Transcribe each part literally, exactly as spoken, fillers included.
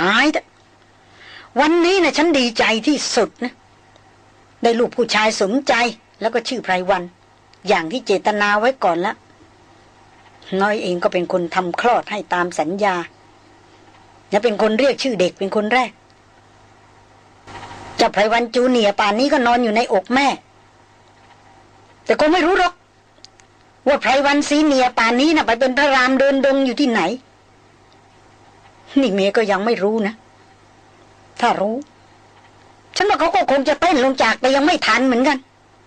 ายแต่วันนี้นะฉันดีใจที่สุดนะได้ลูกผู้ชายสมใจแล้วก็ชื่อไพรวันอย่างที่เจตนาไว้ก่อนแล้วน้อยเองก็เป็นคนทำคลอดให้ตามสัญญาและเป็นคนเรียกชื่อเด็กเป็นคนแรกเจ้าไพรวันจูเนียร์ป่านนี้ก็นอนอยู่ในอกแม่แต่ก็ไม่รู้หรอกว่าไพรวันซีเนียร์ป่านนี้นะไปเป็นพระรามเดินดงอยู่ที่ไหนนี่เมย์ก็ยังไม่รู้นะถ้ารู้ฉันว่าเขาก็คงจะเต้นลงจากแต่ยังไม่ทันเหมือนกัน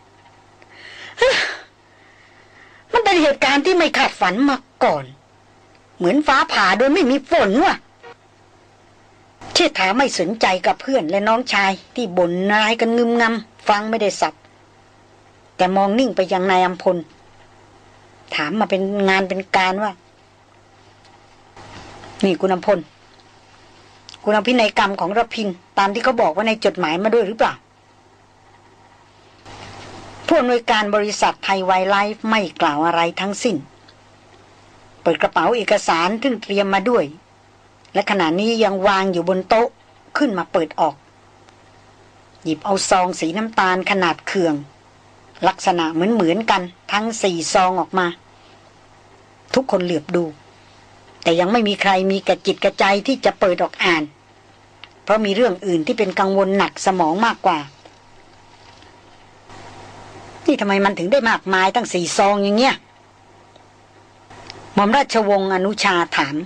มันเป็นเหตุการณ์ที่ไม่คาดฝันมาก่อนเหมือนฟ้าผ่าโดยไม่มีฝนว่ะเชษฐาไม่สนใจกับเพื่อนและน้องชายที่บ่นนายกันงึมงำฟังไม่ได้สับแต่มองนิ่งไปยังนายอำพลถามมาเป็นงานเป็นการว่านี่คุณอำพลคุณเอาพินัยกรรมของระพินตามที่เขาบอกว่าในจดหมายมาด้วยหรือเปล่าผู้อำนวยการบริษัทไทยไวล์ไลฟ์ไม่กล่าวอะไรทั้งสิ้นเปิดกระเป๋าเอกสารที่เตรียมมาด้วยและขณะนี้ยังวางอยู่บนโต๊ะขึ้นมาเปิดออกหยิบเอาซองสีน้ำตาลขนาดเขื่องลักษณะเหมือนเหมือนกันทั้งสี่ซองออกมาทุกคนเหลือบดูแต่ยังไม่มีใครมีกระจิตกระใจที่จะเปิดออกอ่านเพราะมีเรื่องอื่นที่เป็นกังวลหนักสมองมากกว่านี่ทำไมมันถึงได้มากมายตั้งสี่ซองอย่างเงี้ยหม่อมราชวงศ์อนุชาถาม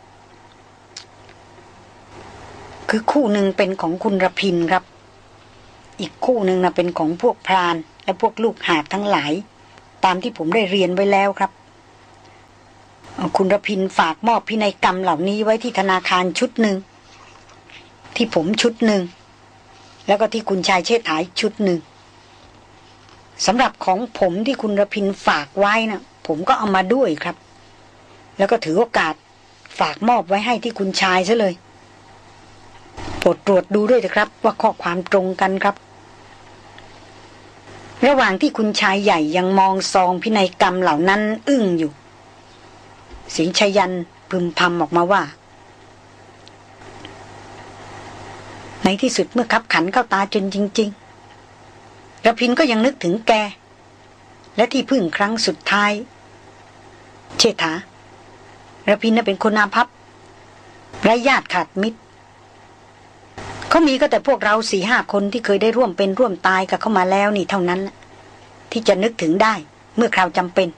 คือคู่หนึ่งเป็นของคุณรพินครับอีกคู่หนึ่งนะเป็นของพวกพรานและพวกลูกหาบทั้งหลายตามที่ผมได้เรียนไว้แล้วครับคุณรพินฝากมอบพินัยกรรมเหล่านี้ไว้ที่ธนาคารชุดหนึ่งที่ผมชุดหนึ่งแล้วก็ที่คุณชายเชษฐาชุดหนึ่งสำหรับของผมที่คุณรพินฝากไว้นะผมก็เอามาด้วยครับแล้วก็ถือโอกาสฝากมอบไว้ให้ที่คุณชายซะเลยโปรดตรวจดูด้วยนะครับว่าข้อความตรงกันครับระหว่างที่คุณชายใหญ่ยังมองซองพินัยกรรมเหล่านั้นอึ้งอยู่เสียงชยันพึมพำออกมาว่าในที่สุดเมื่อคับขันเข้าตาจนจริงๆระพินก็ยังนึกถึงแกและที่พึ่งครั้งสุดท้ายเชษฐาระพินน่ะเป็นคนอาภัพไร้ญาติขาดมิตรเขามีก็แต่พวกเราสี่ห้าคนที่เคยได้ร่วมเป็นร่วมตายกับเขามาแล้วนี่เท่านั้นที่จะนึกถึงได้เมื่อคราวจำเป็น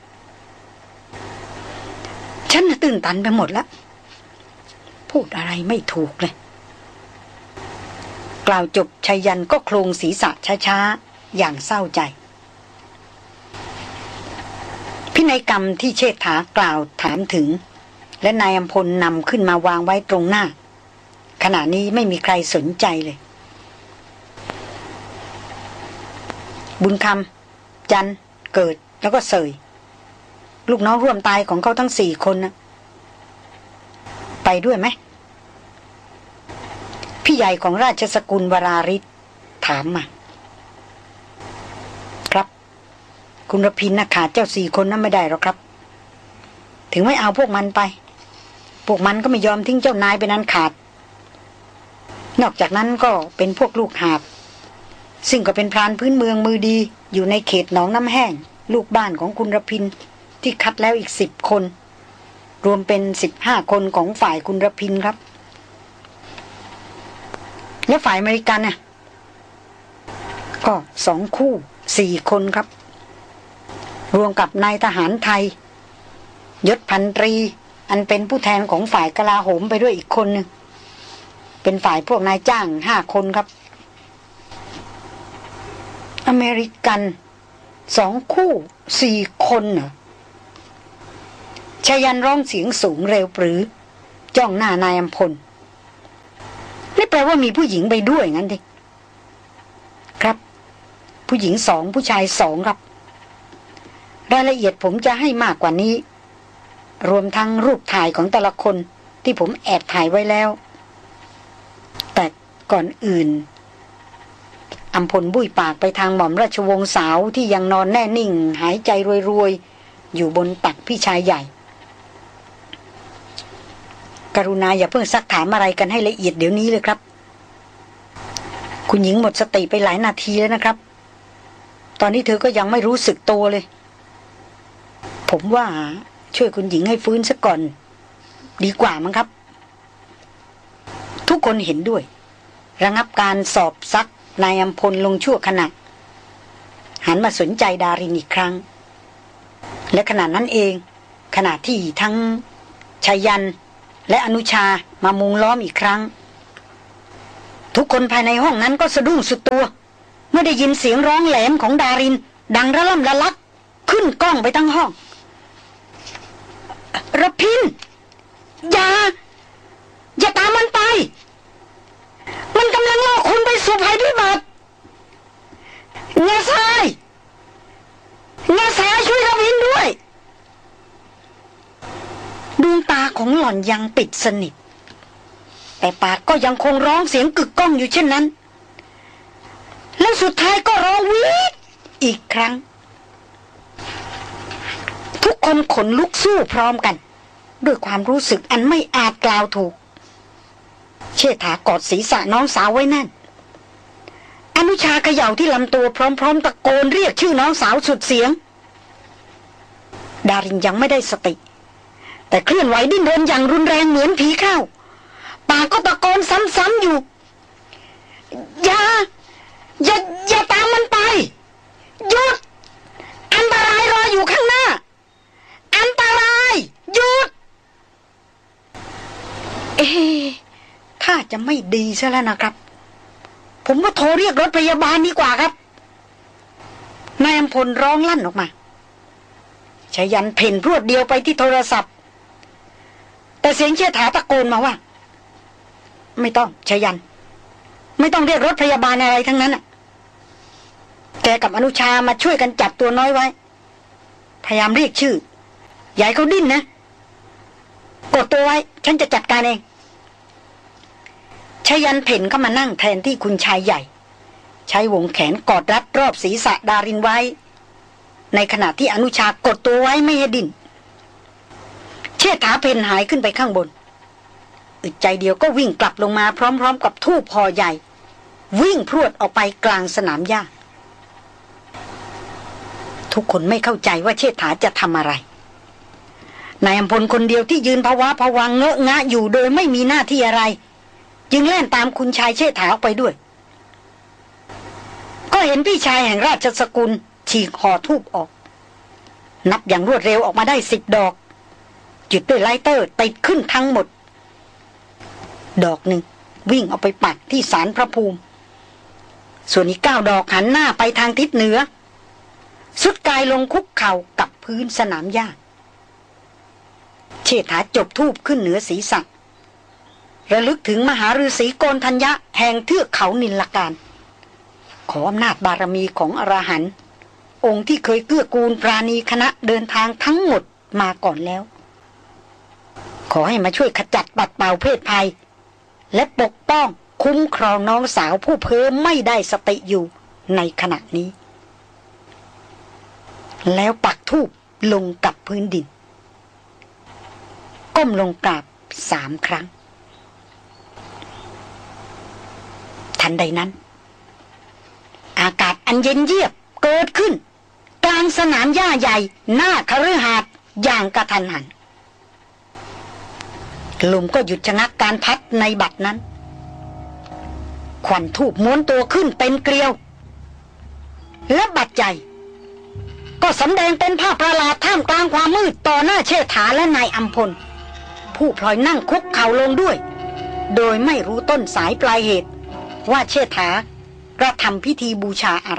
ฉันน่ะตื่นตันไปหมดแล้วพูดอะไรไม่ถูกเลยกล่าวจบชายันก็โครงศีรษะช้าๆอย่างเศร้าใจพินัยกรรมที่เชษฐากล่าวถามถึงและนายอำพลนำขึ้นมาวางไว้ตรงหน้าขณะนี้ไม่มีใครสนใจเลยบุญคำจันเกิดแล้วก็เสยลูกน้องร่วมตายของเขาทั้งสี่คนนะไปด้วยไหมพี่ใหญ่ของราชสกุลวราริศถามมาครับคุณรพินนะขาดเจ้าสี่คนนั้นไม่ได้หรอกครับถึงไม่เอาพวกมันไปพวกมันก็ไม่ยอมทิ้งเจ้านายไปนั้นขาดนอกจากนั้นก็เป็นพวกลูกหาบซึ่งก็เป็นพรานพื้นเมืองมือดีอยู่ในเขตหนองน้ำแห้งลูกบ้านของคุณรพินที่คัดแล้วอีกสิบคนรวมเป็นสิบห้าคนของฝ่ายคุณรพินครับแล้วฝ่ายอเมริกันน่ะก็สองคู่สี่คนครับรวมกับนายทหารไทยยศพันตรีอันเป็นผู้แทนของฝ่ายกลาโหมไปด้วยอีกคนนึงเป็นฝ่ายพวกนายจ้างห้าคนครับอเมริกันสองคู่สี่คนเหรอชายันร้องเสียงสูงเร็วปรือจ้องหน้านายอำพลนี่แปลว่ามีผู้หญิงไปด้วยงั้นดิครับผู้หญิงสองผู้ชายสองครับรายละเอียดผมจะให้มากกว่านี้รวมทั้งรูปถ่ายของแต่ละคนที่ผมแอบถ่ายไว้แล้วแต่ก่อนอื่นอำพลบุ้ยปากไปทางหม่อมราชวงศ์สาวที่ยังนอนแน่นิ่งหายใจรวยๆอยู่บนตักพี่ชายใหญ่กรุณาอย่าเพิ่งซักถามอะไรกันให้ละเอียดเดี๋ยวนี้เลยครับคุณหญิงหมดสติไปหลายนาทีแล้วนะครับตอนนี้เธอก็ยังไม่รู้สึกตัวเลยผมว่าช่วยคุณหญิงให้ฟื้นซะก่อนดีกว่ามั้งครับทุกคนเห็นด้วยระงับการสอบซักนายอำพลลงชั่วขณะหันมาสนใจดารินอีกครั้งและขณะนั้นเองขณะที่ทั้งชายันและอนุชามามุงล้อมอีกครั้งทุกคนภายในห้องนั้นก็สะดุ้งสุดตัวเมื่อได้ยินเสียงร้องแหลมของดารินดังระล่ำระลักขึ้นก้องไปทั้งห้องระพินอย่าอย่าตามมันไปมันกำลังล่อคุณไปสู่ภัยพิบัติเงาทรายเงาทรายช่วยระพินด้วยดวงตาของหล่อนยังปิดสนิทแต่ปากก็ยังคงร้องเสียงกึกก้องอยู่เช่นนั้นแล้วสุดท้ายก็ร้องวีดอีกครั้งทุกคนขนลุกสู้พร้อมกันด้วยความรู้สึกอันไม่อาจกล่าวถูกเชษฐากอดศีรษะน้องสาวไว้แน่นอนุชาเขย่าที่ลำตัวพร้อมๆตะโกนเรียกชื่อน้องสาวสุดเสียงดารินยังไม่ได้สติแต่เคลื่อนไหวดิ้นรนอย่างรุนแรงเหมือนผีเข้าปากก็ตะโกนซ้ำๆอยู่อย่าอย่าอย่าตามมันไปหยุดอันตรายรออยู่ข้างหน้าอันตรายหยุดเอ๊ะถ้าจะไม่ดีซะแล้วนะครับผมว่าโทรเรียกรถพยาบาลดีกว่าครับนายอำพลร้องลั่นออกมาชายันเพ่นรวดเดียวไปที่โทรศัพท์แต่เสียงเชี่ยถาตะโกนมาว่าไม่ต้องชายันไม่ต้องเรียกรถพยาบาลอะไรทั้งนั้นน่ะแกกับอนุชามาช่วยกันจับตัวน้อยไว้พยายามเรียกชื่ออย่าให้เขาดิ้นนะกดตัวไว้ฉันจะจัดการเองชายันเพ่นเข้ามานั่งแทนที่คุณชายใหญ่ใช้วงแขนกอดรัดรอบศีรษะดารินไว้ในขณะที่อนุชากดตัวไว้ไม่ให้ดิ้นเชษฐาเพ่นหายขึ้นไปข้างบนอึดใจเดียวก็วิ่งกลับลงมาพร้อมๆกับทูบพอใหญ่วิ่งพรวดออกไปกลางสนามหญ้าทุกคนไม่เข้าใจว่าเชษฐาจะทำอะไรนายอำพลคนเดียวที่ยืนภาวะผวังเงอะงะอยู่โดยไม่มีหน้าที่อะไรจึงแล่นตามคุณชายเชษฐาออกไปด้วยก็เห็นพี่ชายแห่งราชสกุลฉีกห่อทูบออกนับอย่างรวดเร็วออกมาได้สิบดอกจุดด้วยไลเตอร์ติดขึ้นทั้งหมดดอกหนึ่งวิ่งเอาไปปักที่ศาลพระภูมิส่วนอีกเก้าดอกหันหน้าไปทางทิศเหนือสุดกายลงคุกเข่ากับพื้นสนามหญ้าเชษฐาจบธูปขึ้นเหนือศีรษะระลึกถึงมหาฤาษีโกณทัญญะแห่งเทือกเขานิลการขออำนาจบารมีของอรหันต์องค์ที่เคยเกื้อกูลปราณีคณะเดินทางทั้งหมดมาก่อนแล้วขอให้มาช่วยขจัดปัดเป่าเพศภัยและปกป้องคุ้มครองน้องสาวผู้เพ้อไม่ได้สติอยู่ในขณะนี้แล้วปักธูปลงกับพื้นดินก้มลงกราบสามครั้งทันใดนั้นอากาศอันเย็นเยียบเกิดขึ้นกลางสนามหญ้าใหญ่หน้าคฤหาสน์อย่างกระทันหันลมก็หยุดชะงักการพัดในบัดนั้นควันทูบม้วนตัวขึ้นเป็นเกลียวและบัดใจก็สำแดงเป็นภาพประหลาดท่ามกลางความมืดต่อหน้าเชษฐาและนายอำพลผู้พลอยนั่งคุกเข่าลงด้วยโดยไม่รู้ต้นสายปลายเหตุว่าเชษฐากระทำพิธีบูชาอะไร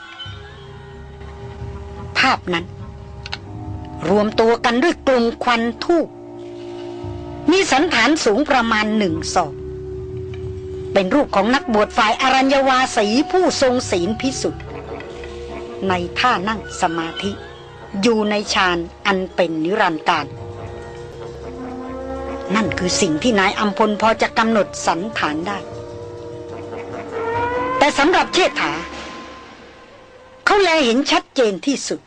ภาพนั้นรวมตัวกันด้วยกลุ่มควันทูบมีสันฐานสูงประมาณหนึ่งศอกเป็นรูปของนักบวชฝ่ายอรัญญวาสีผู้ทรงศีลพิสุทธิ์ในท่านั่งสมาธิอยู่ในฌานอันเป็นนิรันดร์กาลนั่นคือสิ่งที่นายอำพลพอจะกำหนดสันฐานได้แต่สำหรับเชษฐาเขาแลเห็นชัดเจนที่สุด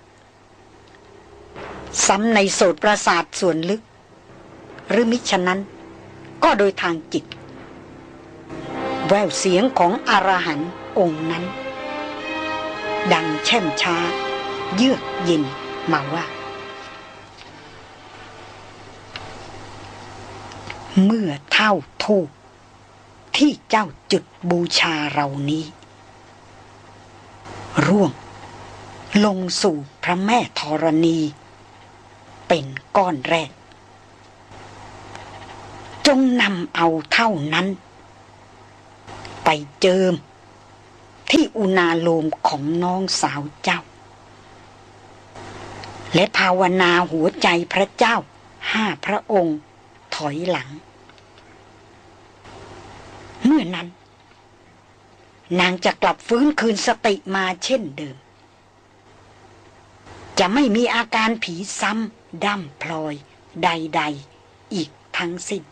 ซ้ำในโสตประสาทส่วนลึกหรือมิฉะนั้นก็โดยทางจิตแววเสียงของอรหันต์องค์นั้นดังแช่มช้าเยือกเย็นมาว่าเมื่อเท่าทูปที่เจ้าจุดบูชาเรานี้ร่วงลงสู่พระแม่ธรณีเป็นก้อนแรกจงนำเอาเท่านั้นไปเจิมที่อุณาโลมของน้องสาวเจ้าและภาวนาหัวใจพระเจ้าห้าพระองค์ถอยหลังเมื่อนั้นนางจะกลับฟื้นคืนสติมาเช่นเดิมจะไม่มีอาการผีซ้ำดั้มพลอยใดๆอีกทั้งสิ้น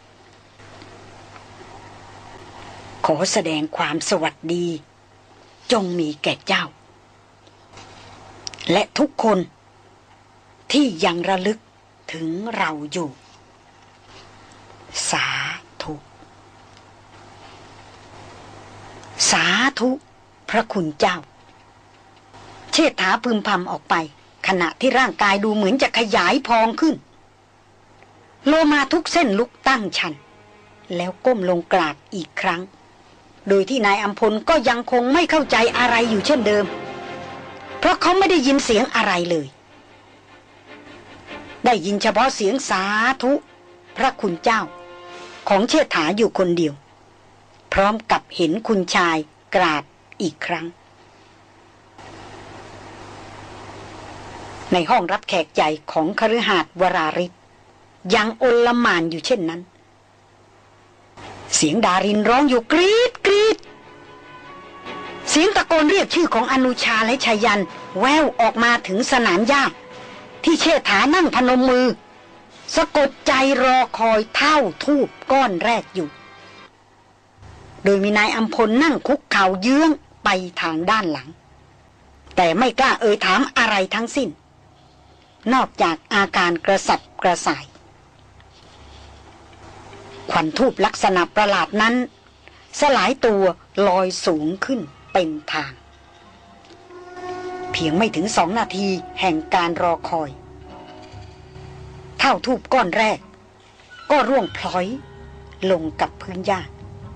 ขอแสดงความสวัสดีจงมีแก่เจ้าและทุกคนที่ยังระลึกถึงเราอยู่สาธุสาธุพระคุณเจ้าเชษฐาพึมพำออกไปขณะที่ร่างกายดูเหมือนจะขยายพองขึ้นโลมาทุกเส้นลุกตั้งชันแล้วก้มลงกราบอีกครั้งโดยที่นายอัมพลก็ยังคงไม่เข้าใจอะไรอยู่เช่นเดิมเพราะเขาไม่ได้ยินเสียงอะไรเลยได้ยินเฉพาะเสียงสาธุพระคุณเจ้าของเชษฐาอยู่คนเดียวพร้อมกับเห็นคุณชายกราบอีกครั้งในห้องรับแขกใหญ่ของคฤหาสน์วราริศยังโอลหม่านอยู่เช่นนั้นเสียงดารินร้องอยู่กรีดกรีดเสียงตะโกนเรียกชื่อของอนุชาและชยันแววออกมาถึงสนามหญ้าที่เชษฐานั่งพนมมือสะกดใจรอคอยเท่าทูปก้อนแรกอยู่โดยมีนายอัมพลนั่งคุกเข่าเยื้องไปทางด้านหลังแต่ไม่กล้าเอ่ยถามอะไรทั้งสิ้นนอกจากอาการกระสับกระส่ายควันทูปลักษณะประหลาดนั้นสลายตัวลอยสูงขึ้นเป็นทางเพียงไม่ถึงสองนาทีแห่งการรอคอยเท่าทูปก้อนแรกก็ร่วงพลอยลงกับพื้นหญ้า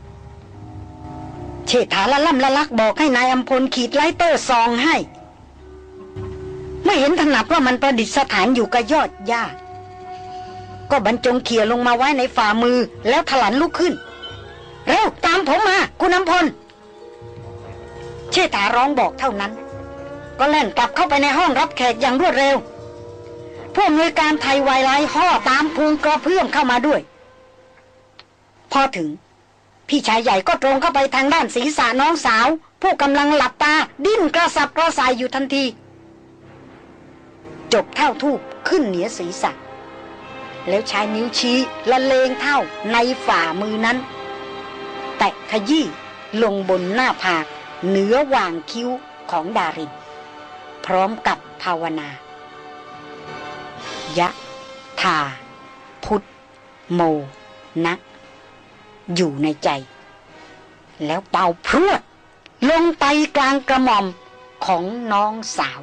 เชษฐาละล่ำละลักบอกให้นายอัมพลขีดไลเตอร์ซองให้ไม่เห็นถนัดว่ามันประดิษฐานอยู่กับยอดหญ้าก็บรรจงเขี่ยลงมาไว้ในฝ่ามือแล้วถลันลุกขึ้นเร็วตามผมมาคุณอัมพลเชษฐาร้องบอกเท่านั้นก็แล่นกลับเข้าไปในห้องรับแขกอย่างรวดเร็วผู้อำนวยการไทยไวไลห่อตามพุงกระเพื่อมเข้ามาด้วยพอถึงพี่ชายใหญ่ก็ตรงเข้าไปทางด้านศีรษะน้องสาวผู้กำลังหลับตาดิ้นกระสับกระส่ายอยู่ทันทีจบเท่าทูบขึ้นเหนือศีรษะแล้วใช้นิ้วชี้ละเลงเท่าในฝ่ามือนั้นแตะขยี้ลงบนหน้าผากเหนือว่างคิ้วของดารินพร้อมกับภาวนายะทาพุทโมนะอยู่ในใจแล้วเป่าพรวดลงไปกลางกระหม่อมของน้องสาว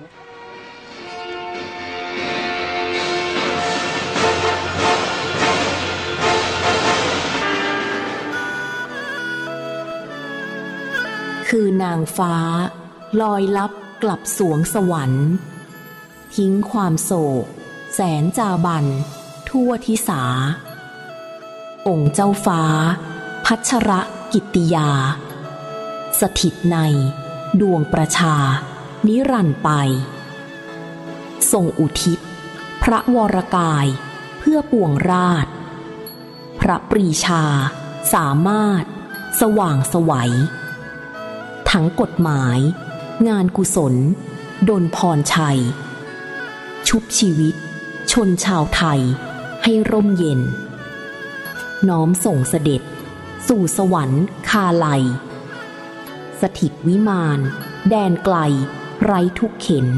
คือนางฟ้าลอยลับกลับสวงสวรรค์ทิ้งความโศกแสนจาบันทั่วทิสาองค์เจ้าฟ้าพัชรกิตติยาสถิตในดวงประชานิรันดร์ไปทรงอุทิศพระวรกายเพื่อปวงราชพระปรีชาสามารถสว่างไสวทั้งกฎหมายงานกุศลดลพรชัยชุบชีวิตชนชาวไทยให้ร่มเย็นน้อมส่งเสด็จสู่สวรรค์คาไลสถิตวิมานแดนไกลไร้ทุกเข็น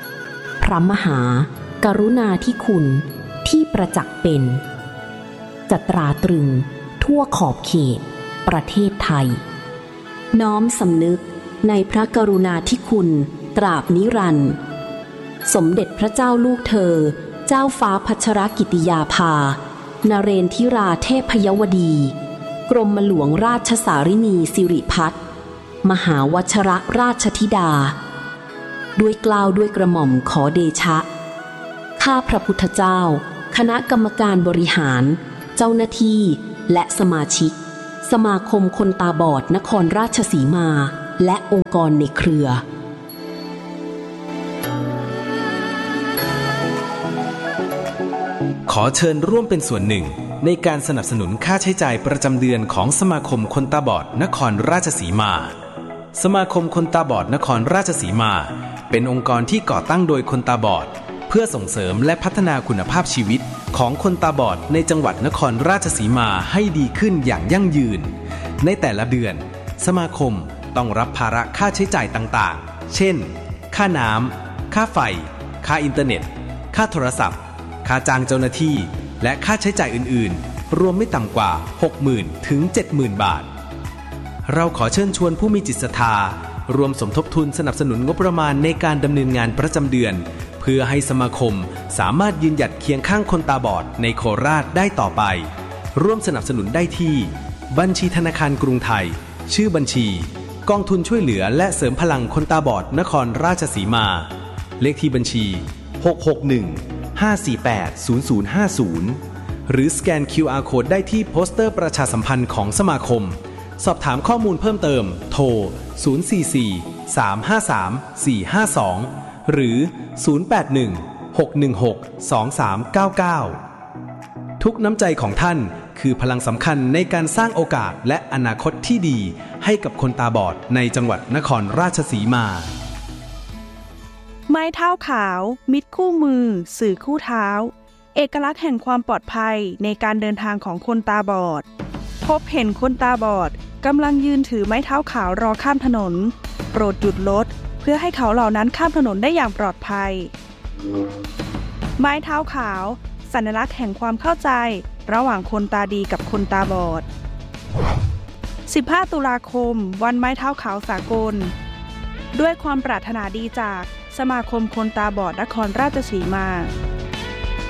พระมหากรุณาธิคุณที่ประจักษ์เป็นจะตราตรึงทั่วขอบเขตประเทศไทยน้อมสำนึกในพระกรุณาธิคุณตราบนิรันดร์สมเด็จพระเจ้าลูกเธอเจ้าฟ้าพัชรกิติยาภานเรนทิราเทพยวดีกรมหลวงราชสารินีสิริพัฒน์มหาวชรราชธิดาด้วยเกล้าด้วยกระหม่อมขอเดชะข้าพระพุทธเจ้าคณะกรรมการบริหารเจ้าหน้าที่และสมาชิกสมาคมคนตาบอดนครราชสีมาและองค์กรในเครือขอเชิญร่วมเป็นส่วนหนึ่งในการสนับสนุนค่าใช้จ่ายประจำเดือนของสมาคมคนตาบอดนครราชสีมาสมาคมคนตาบอดนครราชสีมาเป็นองค์กรที่ก่อตั้งโดยคนตาบอดเพื่อส่งเสริมและพัฒนาคุณภาพชีวิตของคนตาบอดในจังหวัดนครราชสีมาให้ดีขึ้นอย่างยั่งยืนในแต่ละเดือนสมาคมต้องรับภาระค่าใช้จ่ายต่างๆเช่นค่าน้ำค่าไฟค่าอินเทอร์เน็ตค่าโทรศัพท์ค่าจ้างเจ้าหน้าที่และค่าใช้จ่ายอื่นๆรวมไม่ต่ำกว่า หกหมื่น ถึง เจ็ดหมื่น บาทเราขอเชิญชวนผู้มีจิตศรัทธารวมสมทบทุนสนับสนุนงบประมาณในการดำเนินงานประจำเดือนเพื่อให้สมาคมสามารถยืนหยัดเคียงข้างคนตาบอดในโคราชได้ต่อไปร่วมสนับสนุนได้ที่บัญชีธนาคารกรุงไทยชื่อบัญชีกองทุนช่วยเหลือและเสริมพลังคนตาบอดนครราชสีมาเลขที่บัญชีหก หก หนึ่ง ห้า สี่ แปด ศูนย์ ศูนย์ ห้า ศูนย์หรือสแกน คิว อาร์ Code ได้ที่โปสเตอร์ประชาสัมพันธ์ของสมาคมสอบถามข้อมูลเพิ่มเติมโทรศูนย์ สี่ สี่ สาม ห้า สาม สี่ ห้า สองหรือศูนย์ แปด หนึ่ง หก หนึ่ง หก สอง สาม เก้า เก้าทุกน้ำใจของท่านคือพลังสำคัญในการสร้างโอกาสและอนาคตที่ดีให้กับคนตาบอดในจังหวัดนครราชสีมาไม้เท้าขาวมิตรคู่มือสื่อคู่เท้าเอกลักษณ์แห่งความปลอดภัยในการเดินทางของคนตาบอดพบเห็นคนตาบอดกำลังยืนถือไม้เท้าขาวรอข้ามถนนโปรดหยุดรถเพื่อให้เขาเหล่านั้นข้ามถนนได้อย่างปลอดภัยไม้เท้าขาวสัญลักษณ์แห่งความเข้าใจระหว่างคนตาดีกับคนตาบอดสิบห้าตุลาคมวันไม้เท้าขาวสากลด้วยความปรารถนาดีจากสมาคมคนตาบอดนครราชสีมา